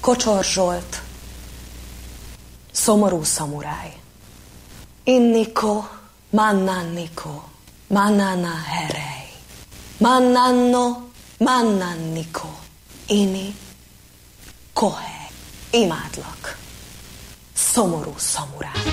Kocsor Zsolt, Szomorú szamuráj. Inniko, mannanniko, mannana herej. Mannanno, mannanniko, ini, kohely. Imádlak, szomorú szamuráj.